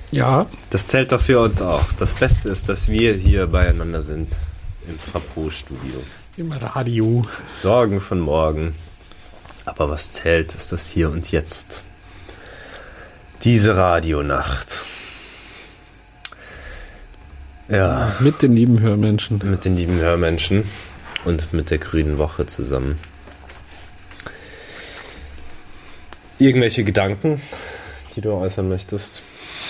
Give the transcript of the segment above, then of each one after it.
Ja. Das zählt doch für uns auch. Das Beste ist, dass wir hier beieinander sind im Frappot-Studio. Im Radio. Sorgen von morgen. Aber was zählt, ist das Hier und Jetzt. Diese Radionacht. Ja. Mit den lieben Hörmenschen. Mit den lieben Hörmenschen und mit der Grünen Woche zusammen. Irgendwelche Gedanken, die du äußern möchtest?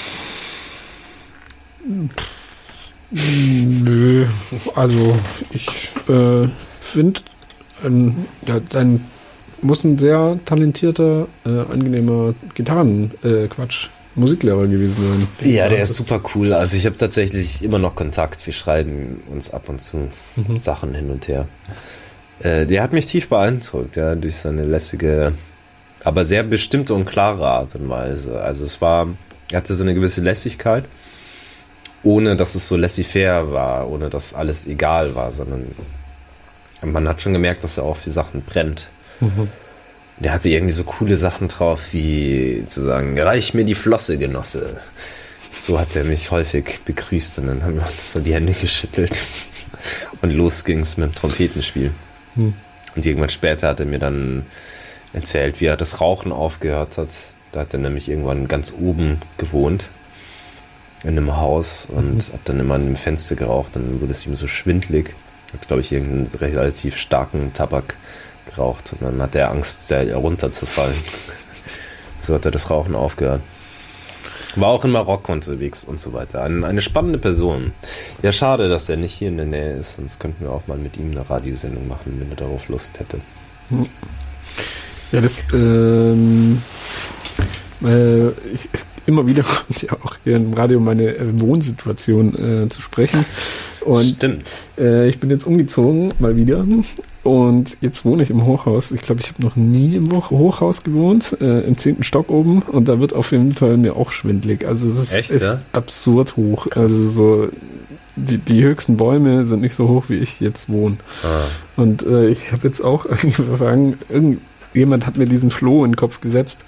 Nö, also ich finde, dein muss ein sehr talentierter, angenehmer Musiklehrer gewesen sein. Ja, der ist super cool. Also ich habe tatsächlich immer noch Kontakt. Wir schreiben uns ab und zu Sachen hin und her. Der hat mich tief beeindruckt, ja, durch seine lässige, aber sehr bestimmte und klare Art und Weise. Also er hatte so eine gewisse Lässigkeit, ohne dass es so laissez-faire war, ohne dass alles egal war, sondern man hat schon gemerkt, dass er auch für Sachen brennt. Der hatte irgendwie so coole Sachen drauf, wie zu sagen, reich mir die Flosse, Genosse. So hat er mich häufig begrüßt und dann haben wir uns so die Hände geschüttelt und los ging's mit dem Trompetenspiel. Und irgendwann später hat er mir dann erzählt, wie er das Rauchen aufgehört hat. Da hat er nämlich irgendwann ganz oben gewohnt in einem Haus und hat dann immer an dem Fenster geraucht, dann wurde es ihm so schwindlig. Hat, glaube ich, irgendeinen relativ starken Tabak geraucht und dann hat er Angst, runterzufallen. So hat er das Rauchen aufgehört. War auch in Marokko unterwegs und so weiter. Eine spannende Person. Ja, schade, dass er nicht hier in der Nähe ist, sonst könnten wir auch mal mit ihm eine Radiosendung machen, wenn er darauf Lust hätte. Ja, immer wieder kommt ja auch hier im Radio meine Wohnsituation zu sprechen. Und stimmt. Ich bin jetzt umgezogen, mal wieder. Und jetzt wohne ich im Hochhaus. Ich glaube, ich habe noch nie im Hochhaus gewohnt, im 10. Stock oben. Und da wird auf jeden Fall mir auch schwindelig. Also es ist echt ja? absurd hoch. Krass. Also so die höchsten Bäume sind nicht so hoch, wie ich jetzt wohne. Und ich habe jetzt auch angefangen, irgendjemand hat mir diesen Floh in den Kopf gesetzt.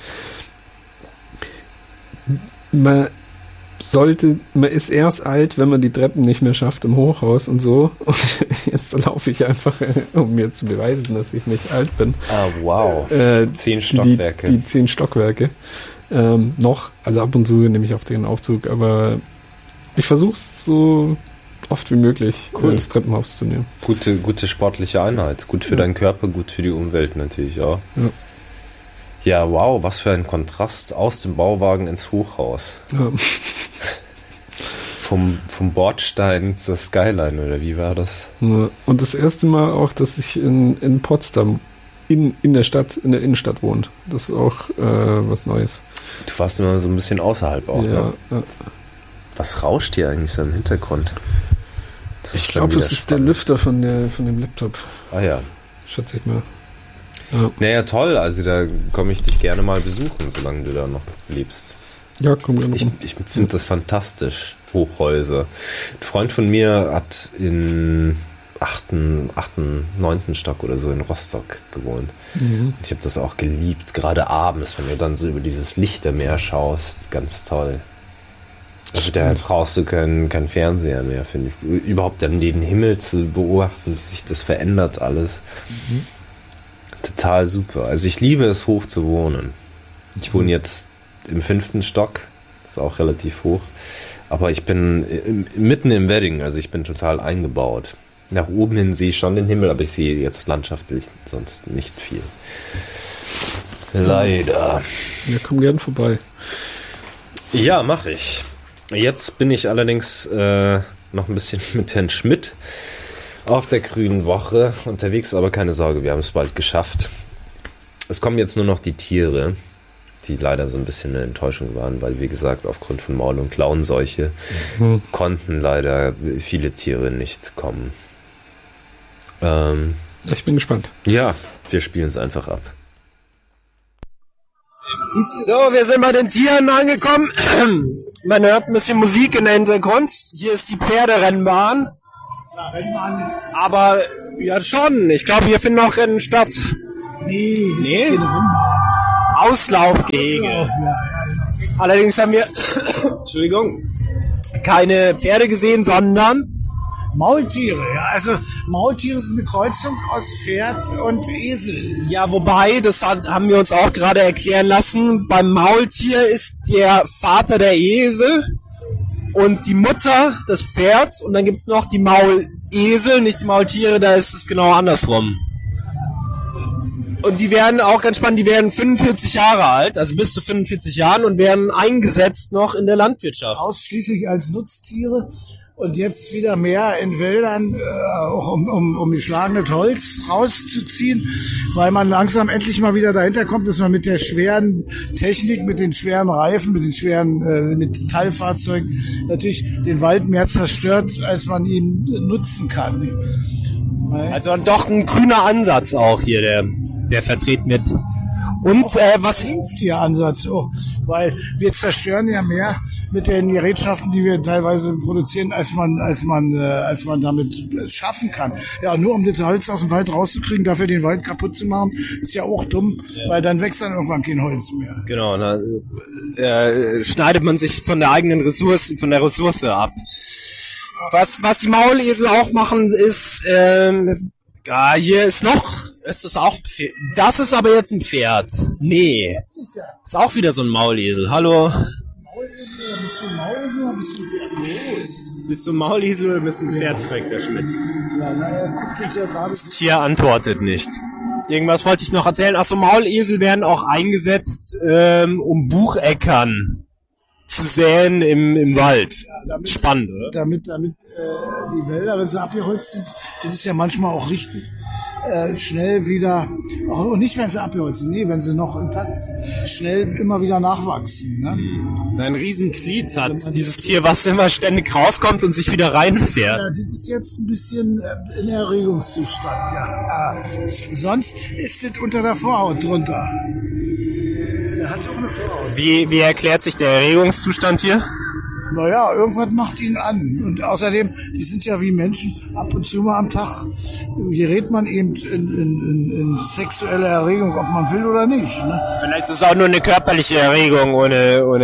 Man ist erst alt, wenn man die Treppen nicht mehr schafft im Hochhaus und so. Und jetzt laufe ich einfach, um mir zu beweisen, dass ich nicht alt bin. Ah, wow. 10 Stockwerke. Die 10 Stockwerke. Noch, also ab und zu nehme ich auf den Aufzug, aber ich versuche es so oft wie möglich, das Treppenhaus zu nehmen. Gute sportliche Einheit. Gut für deinen Körper, gut für die Umwelt natürlich auch. Ja, wow, was für ein Kontrast aus dem Bauwagen ins Hochhaus. Ja. Vom Bordstein zur Skyline, oder wie war das? Ja. Und das erste Mal auch, dass ich in Potsdam in der Innenstadt wohne. Das ist auch was Neues. Du warst immer so ein bisschen außerhalb auch, ne? Ja. Was rauscht hier eigentlich so im Hintergrund? Ich glaube, es ist der Lüfter von dem Laptop. Ah ja. Schätze ich mal. Ja. Naja, toll. Also da komme ich dich gerne mal besuchen, solange du da noch lebst. Ja, komm gerne. Ich finde das fantastisch, Hochhäuser. Ein Freund von mir hat in 8., 9. Stock oder so in Rostock gewohnt. Und ich habe das auch geliebt, gerade abends, wenn du dann so über dieses Lichtermeer schaust. Ganz toll. Also da brauchst du keinen Fernseher mehr, finde ich. Überhaupt dann den Himmel zu beobachten, wie sich das verändert alles. Total super. Also ich liebe es, hoch zu wohnen. Ich wohne jetzt im 5. Stock, ist auch relativ hoch, aber ich bin mitten im Wedding, also ich bin total eingebaut. Nach oben hin sehe ich schon den Himmel, aber ich sehe jetzt landschaftlich sonst nicht viel. Leider. Ja, komm gern vorbei. Ja, mache ich. Jetzt bin ich allerdings noch ein bisschen mit Herrn Schmidt auf der Grünen Woche unterwegs, aber keine Sorge, wir haben es bald geschafft. Es kommen jetzt nur noch die Tiere, die leider so ein bisschen eine Enttäuschung waren, weil, wie gesagt, aufgrund von Maul- und Klauenseuche konnten leider viele Tiere nicht kommen. Ich bin gespannt. Ja, wir spielen es einfach ab. So, wir sind bei den Tieren angekommen. Man hört ein bisschen Musik im Hintergrund. Hier ist die Pferderennbahn. Aber ja schon, ich glaube, hier finden auch Rennen statt. Nee? Auslaufgehege. Allerdings haben wir, Entschuldigung, keine Pferde gesehen, sondern Maultiere, ja. Also Maultiere sind eine Kreuzung aus Pferd und Esel. ja, wobei, das haben wir uns auch gerade erklären lassen, beim Maultier ist der Vater der Esel und die Mutter des Pferds und dann gibt's noch die Maulesel, nicht die Maultiere, da ist es genau andersrum. Und die werden auch ganz spannend, die werden 45 Jahre alt, also bis zu 45 Jahren und werden eingesetzt noch in der Landwirtschaft. Ausschließlich als Nutztiere und jetzt wieder mehr in Wäldern, auch um geschlagenes Holz rauszuziehen, weil man langsam endlich mal wieder dahinter kommt, dass man mit der schweren Technik, mit den schweren Reifen, mit den schweren Metallfahrzeugen natürlich den Wald mehr zerstört, als man ihn nutzen kann. Also doch ein grüner Ansatz auch hier, der vertreten wird. Und was hilft Ihr Ansatz? Oh, weil wir zerstören ja mehr mit den Gerätschaften, die wir teilweise produzieren, als man damit schaffen kann. Ja, nur um das Holz aus dem Wald rauszukriegen, dafür den Wald kaputt zu machen, ist ja auch dumm, weil dann wächst dann irgendwann kein Holz mehr. Genau, schneidet man sich von der eigenen Ressource, von der Ressource ab. Was die Maulesel auch machen, ist, hier ist es auch ein Pferd. Das ist aber jetzt ein Pferd. Nee. Ist auch wieder so ein Maulesel. Hallo. Bist du ein Maulesel oder bist du ein Pferd? Bist du ein Maulesel oder bist du ein Pferd, fragt der Schmidt. Ja, naja, guck mich ja gerade. Das Tier antwortet nicht. Irgendwas wollte ich noch erzählen. Achso, Maulesel werden auch eingesetzt, um Bucheckern zu säen im Wald. Ja, spannend, oder? Damit die Wälder, wenn sie abgeholzt sind, das ist ja manchmal auch richtig, schnell wieder, auch nicht wenn sie abgeholzt sind, nee, wenn sie noch intakt sind, schnell immer wieder nachwachsen. Ne? Ein Riesenglied hat dieses Tier, was immer ständig rauskommt und sich wieder reinfährt. Ja, das ist jetzt ein bisschen in Erregungszustand, ja. Sonst ist das unter der Vorhaut drunter. Der hat auch eine Vorhaut. Wie erklärt sich der Erregungszustand hier? Naja, irgendwas macht ihn an. Und außerdem, die sind ja wie Menschen, ab und zu mal am Tag gerät man eben in sexuelle Erregung, ob man will oder nicht. Ne? Vielleicht ist es auch nur eine körperliche Erregung, ohne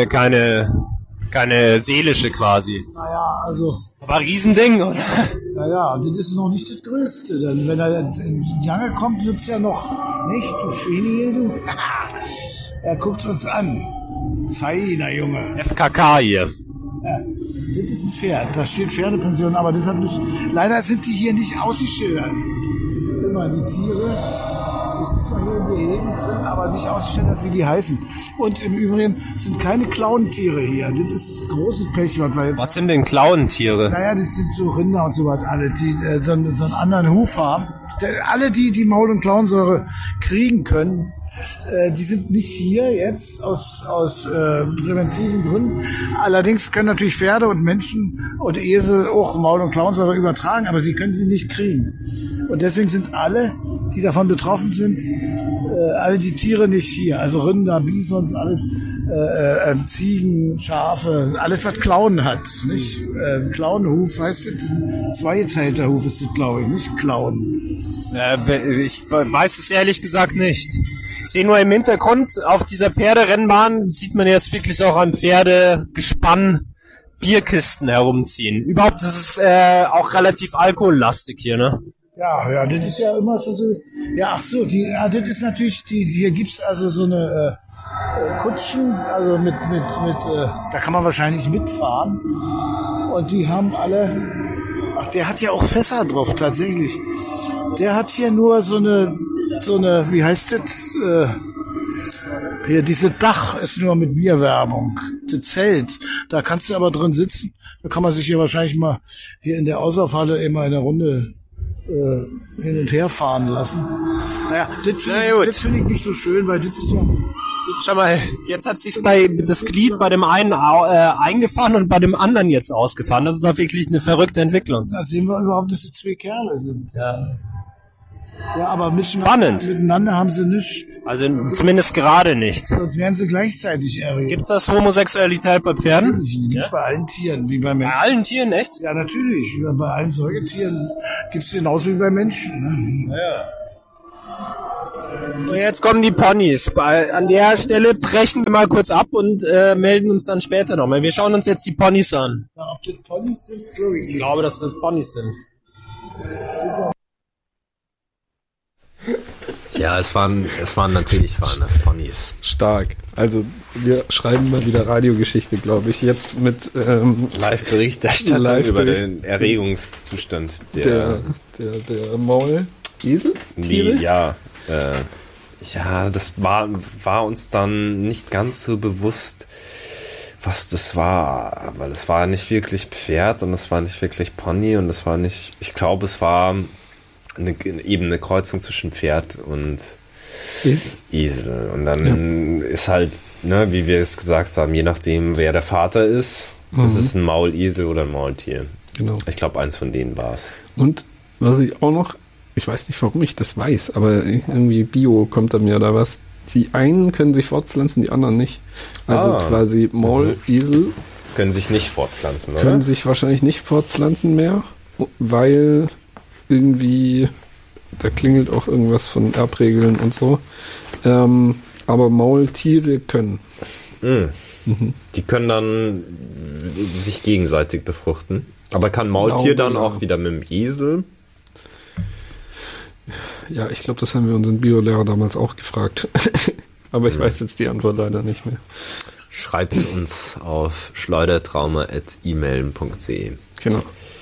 keine seelische quasi. Naja, also... Aber Riesending, oder? Naja, das ist noch nicht das Größte. Denn wenn er in die Jange kommt, wird's ja noch nicht, du Schweine, du. Er guckt uns an. Feiner Junge. FKK hier. Ja, das ist ein Pferd, da steht Pferdepension, aber das hat nicht, leider sind die hier nicht ausgeschildert. Immer die Tiere, die sind zwar hier im Gehegen drin, aber nicht ausgeschildert, wie die heißen. Und im Übrigen sind keine Klauentiere hier. Das ist großes Pech, was wir jetzt... Was sind denn Klauentiere? Naja, das sind so Rinder und so was, alle, die so einen anderen Huf haben. Alle, die Maul- und Klauensäure kriegen können, die sind nicht hier jetzt aus präventiven Gründen. Allerdings können natürlich Pferde und Menschen und Esel auch Maul- und Klauensäure übertragen, aber sie können sie nicht kriegen. Und deswegen sind alle, die davon betroffen sind, alle die Tiere nicht hier. Also Rinder, Bisons, alle Ziegen, Schafe, alles was Klauen hat. Nicht? Klauenhuf heißt das, zweigeteilter Huf ist das, glaube ich, nicht Klauen. Ich weiß es ehrlich gesagt nicht. Ich sehe nur im Hintergrund, auf dieser Pferderennbahn sieht man jetzt wirklich auch an Pferdegespann Bierkisten herumziehen. Überhaupt ist es auch relativ alkohollastig hier, ne? Ja, das ist ja immer schon so. Ja, ach so, das ist natürlich, hier gibt's also so eine Kutschen, also mit da kann man wahrscheinlich mitfahren. Und die haben alle, ach, der hat ja auch Fässer drauf, tatsächlich. Der hat hier nur so eine, wie heißt das? Hier, dieses Dach ist nur mit Bierwerbung. Das Zelt, da kannst du aber drin sitzen. Da kann man sich hier wahrscheinlich mal hier in der Auslaufhalle immer in der Runde hin und her fahren lassen. Naja, das finde ich nicht so schön, weil das ist ja... Schau mal, jetzt hat sich's das Glied bei dem einen eingefahren und bei dem anderen jetzt ausgefahren. Das ist auch wirklich eine verrückte Entwicklung. Da sehen wir überhaupt, dass es zwei Kerle sind. Ja, aber spannend. Miteinander haben sie nichts. Also zumindest gerade nicht. Sonst wären sie gleichzeitig erregt. Gibt das Homosexualität bei Pferden? Natürlich, ja? Bei allen Tieren, wie bei Menschen. Bei allen Tieren, echt? Ja, natürlich. Bei allen Säugetieren gibt es genauso wie bei Menschen. Ne? Ja. So, jetzt kommen die Ponys. An der Stelle brechen wir mal kurz ab und melden uns dann später nochmal. Wir schauen uns jetzt die Ponys an. Ob das Ponys sind, glaube ich. Ich glaube, dass das Ponys sind. Ja, es waren das Ponys. Stark. Also wir schreiben mal wieder Radiogeschichte, glaube ich. Jetzt mit Live-Berichterstattung über den Erregungszustand der Maulesel? Ja, das war uns dann nicht ganz so bewusst, was das war. Weil es war nicht wirklich Pferd und es war nicht wirklich Pony und es war nicht, ich glaube, es war eine Kreuzung zwischen Pferd und Esel. Und dann ist halt, wie wir es gesagt haben, je nachdem, wer der Vater ist, ist es ein Maulesel oder ein Maultier. Genau. Ich glaube, eins von denen war es. Und was ich auch noch, ich weiß nicht, warum ich das weiß, aber irgendwie Bio kommt da mir da was. Die einen können sich fortpflanzen, die anderen nicht. Also quasi Maulesel können sich nicht fortpflanzen, oder? Können sich wahrscheinlich nicht fortpflanzen mehr, weil irgendwie, da klingelt auch irgendwas von Erbregeln und so. Aber Maultiere können. Die können dann sich gegenseitig befruchten. Aber kann Maultier dann auch wieder mit dem Esel? Ja, ich glaube, das haben wir unseren Biolehrer damals auch gefragt. Aber ich weiß jetzt die Antwort leider nicht mehr. Schreibt es uns auf schleudertrauma@email.de. Genau.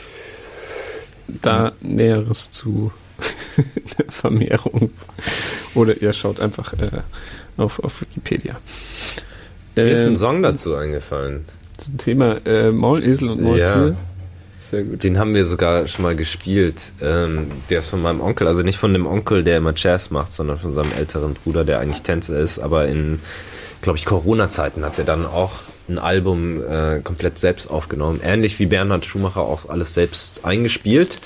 Da Näheres zu der Vermehrung. Oder ihr schaut einfach auf Wikipedia. Mir ist ein Song dazu eingefallen. Zum Thema Maulesel und Maultier. Ja. Sehr gut. Den haben wir sogar schon mal gespielt. Der ist von meinem Onkel, also nicht von dem Onkel, der immer Jazz macht, sondern von seinem älteren Bruder, der eigentlich Tänzer ist. Aber in, glaube ich, Corona-Zeiten hat er dann auch ein Album komplett selbst aufgenommen. Ähnlich wie Bernhard Schumacher auch alles selbst eingespielt.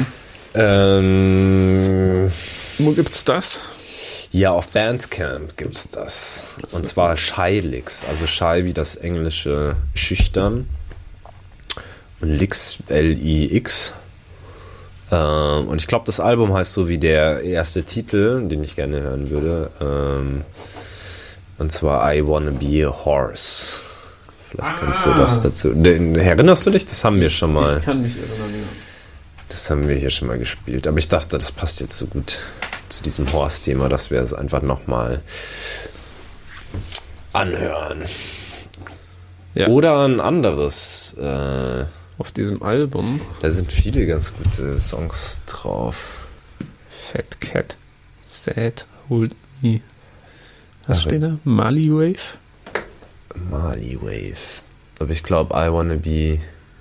Wo gibt's das? Ja, auf Bandcamp gibt's das. Und zwar Shylix. Also Shy wie das englische Schüchtern. Und Lix, L-I-X. Und ich glaube, das Album heißt so wie der erste Titel, den ich gerne hören würde. Und zwar I Wanna Be a Horse. Vielleicht kannst du das dazu. Erinnerst du dich? Das haben wir schon mal. Ich kann mich erinnern, ja. Das haben wir hier schon mal gespielt. Aber ich dachte, das passt jetzt so gut zu diesem Horse-Thema, dass wir es einfach nochmal anhören. Ja. Oder ein anderes. Auf diesem Album. Da sind viele ganz gute Songs drauf. Fat Cat, Sad, Hold Me. Was steht da? Mali Wave? Mali Wave. Aber ich glaube, I Wanna Be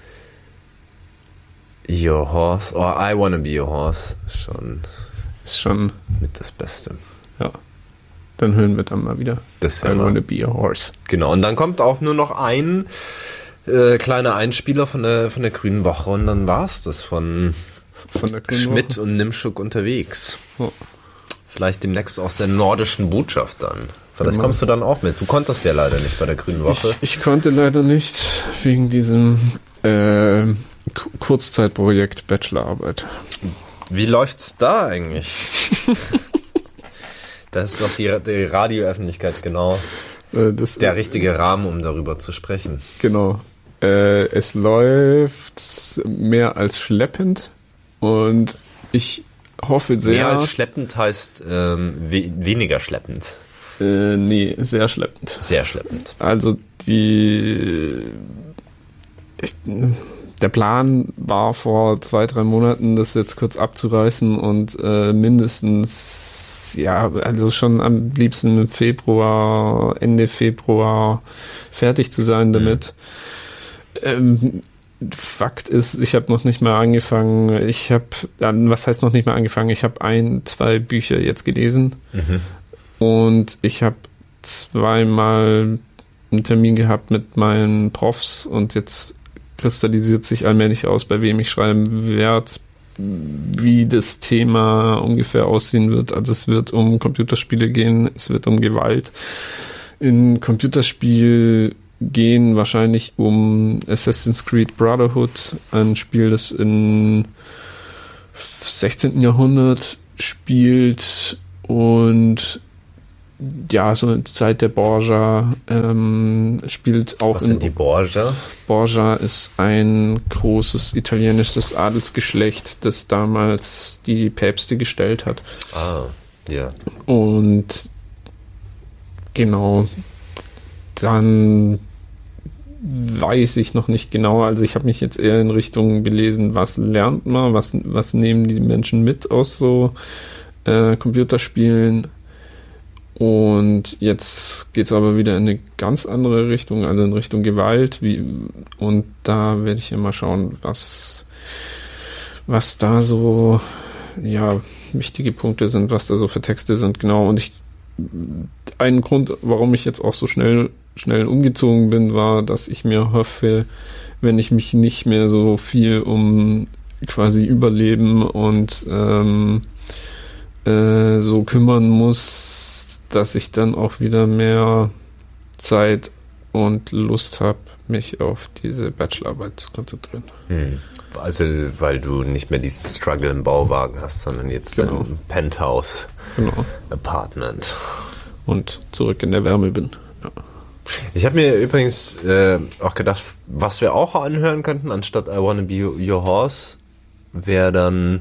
Your Horse. Or I Wanna Be Your Horse. Ist schon mit das Beste. Ja. Dann hören wir dann mal wieder. Das I Wanna Be a Horse. Genau. Und dann kommt auch nur noch ein kleiner Einspieler von der Grünen Woche und dann war's das von der Grünen Schmidt Woche. und Nimschuk unterwegs. Oh. Vielleicht demnächst aus der nordischen Botschaft dann. Vielleicht kommst du dann auch mit. Du konntest ja leider nicht bei der Grünen Woche. Ich konnte leider nicht wegen diesem Kurzzeitprojekt Bachelorarbeit. Wie läuft's da eigentlich? Das ist doch die Radioöffentlichkeit genau der richtige Rahmen, um darüber zu sprechen. Genau. Es läuft mehr als schleppend und ich hoffe sehr... Mehr als schleppend heißt weniger schleppend. Nee, sehr schleppend. Sehr schleppend. Also der Plan war vor 2-3 Monaten, das jetzt kurz abzureißen und mindestens, ja, also schon am liebsten im Februar, Ende Februar fertig zu sein damit. Fakt ist, ich habe noch nicht mal angefangen. Was heißt noch nicht mal angefangen? Ich habe 1-2 Bücher jetzt gelesen. Und ich habe 2-mal einen Termin gehabt mit meinen Profs und jetzt kristallisiert sich allmählich aus, bei wem ich schreiben werde, wie das Thema ungefähr aussehen wird. Also es wird um Computerspiele gehen, es wird um Gewalt in Computerspiel gehen, wahrscheinlich um Assassin's Creed Brotherhood, ein Spiel, das im 16. Jahrhundert spielt, Und ja, so eine Zeit der Borgia spielt auch. Was sind die Borgia? Borgia ist ein großes italienisches Adelsgeschlecht, das damals die Päpste gestellt hat. Ah, ja. Und genau, dann weiß ich noch nicht genau. Also ich habe mich jetzt eher in Richtung belesen, was lernt man, was nehmen die Menschen mit aus so Computerspielen. Und jetzt geht es aber wieder in eine ganz andere Richtung, also in Richtung Gewalt. Und da werde ich ja mal schauen, was da so wichtige Punkte sind, was da so für Texte sind, genau. Und ein Grund, warum ich jetzt auch so schnell umgezogen bin, war, dass ich mir hoffe, wenn ich mich nicht mehr so viel um quasi Überleben und so kümmern muss, dass ich dann auch wieder mehr Zeit und Lust habe, mich auf diese Bachelorarbeit zu konzentrieren. Also, weil du nicht mehr diesen Struggle im Bauwagen hast, sondern jetzt ein Penthouse Apartment. Und zurück in der Wärme bin. Ja. Ich habe mir übrigens auch gedacht, was wir auch anhören könnten, anstatt I Wanna Be Your Horse, wäre dann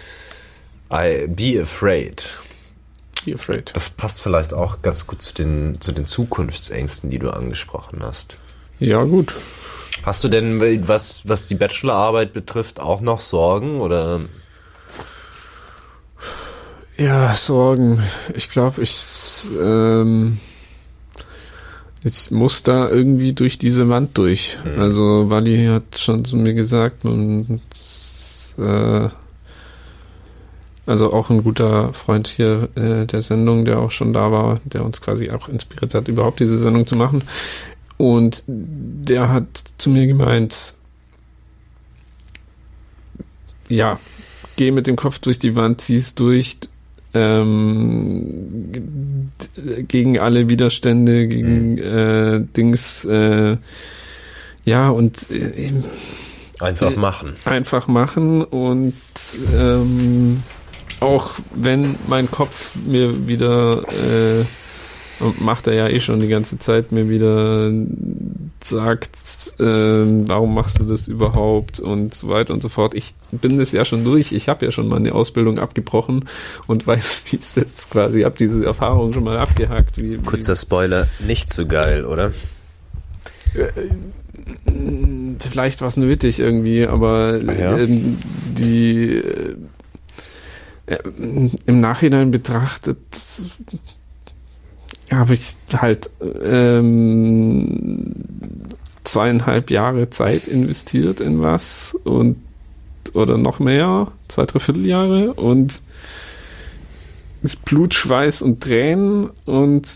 Be Afraid. Be Afraid. Das passt vielleicht auch ganz gut zu den Zukunftsängsten, die du angesprochen hast. Ja, gut. Hast du denn, was die Bachelorarbeit betrifft, auch noch Sorgen, oder? Ja, Sorgen. Ich glaube, ich muss da irgendwie durch diese Wand durch. Also Wally hat schon zu mir gesagt, also auch ein guter Freund hier der Sendung, der auch schon da war, der uns quasi auch inspiriert hat, überhaupt diese Sendung zu machen. Und der hat zu mir gemeint, ja, geh mit dem Kopf durch die Wand, zieh's durch, gegen alle Widerstände, gegen einfach machen. Einfach machen und auch wenn mein Kopf mir wieder und macht er ja schon die ganze Zeit, mir wieder sagt, warum machst du das überhaupt und so weiter und so fort. Ich bin das ja schon durch, ich habe ja schon mal eine Ausbildung abgebrochen und weiß, wie es ist quasi, habe diese Erfahrung schon mal abgehakt. Kurzer Spoiler, nicht so geil, oder? Vielleicht war es nötig irgendwie, aber im Nachhinein betrachtet habe ich halt 2,5 Jahre Zeit investiert in was oder noch mehr, 2-3 Jahre und ist Blut, Schweiß und Tränen und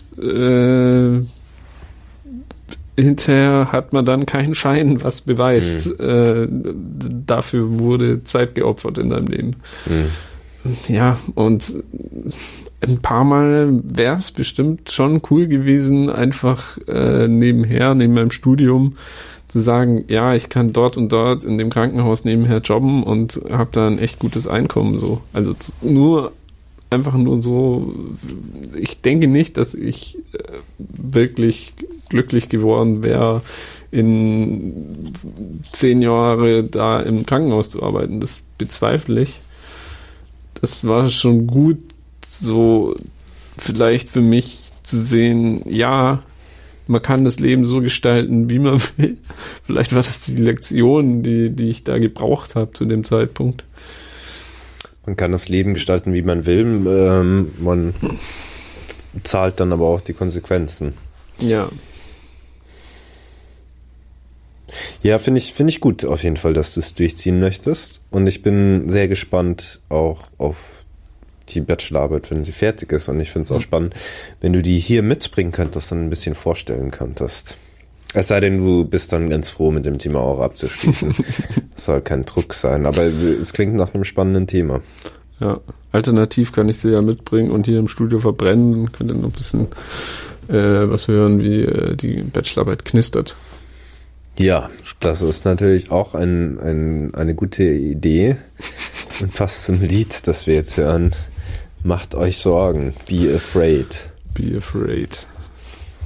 hinterher hat man dann keinen Schein, was beweist. Dafür wurde Zeit geopfert in deinem Leben. Ja, und ein paar Mal wäre es bestimmt schon cool gewesen, einfach nebenher, neben meinem Studium, zu sagen, ja, ich kann dort und dort in dem Krankenhaus nebenher jobben und habe da ein echt gutes Einkommen. So. Also einfach nur so, ich denke nicht, dass ich wirklich glücklich geworden wäre, in 10 Jahre da im Krankenhaus zu arbeiten. Das bezweifle ich. Das war schon gut, so vielleicht für mich zu sehen, ja, man kann das Leben so gestalten, wie man will. Vielleicht war das die Lektion, die ich da gebraucht habe zu dem Zeitpunkt. Man kann das Leben gestalten, wie man will. Man zahlt dann aber auch die Konsequenzen. Ja. Ja, finde ich gut auf jeden Fall, dass du es durchziehen möchtest. Und ich bin sehr gespannt auch auf die Bachelorarbeit, wenn sie fertig ist. Und ich finde es auch spannend, wenn du die hier mitbringen könntest und ein bisschen vorstellen könntest. Es sei denn, du bist dann ganz froh, mit dem Thema auch abzuschließen. Das soll kein Druck sein, aber es klingt nach einem spannenden Thema. Ja, alternativ kann ich sie ja mitbringen und hier im Studio verbrennen. Könnt ihr noch ein bisschen was hören, wie die Bachelorarbeit knistert. Ja, das ist natürlich auch eine gute Idee und passt zum Lied, das wir jetzt hören, Macht euch Sorgen. Be afraid. Be afraid.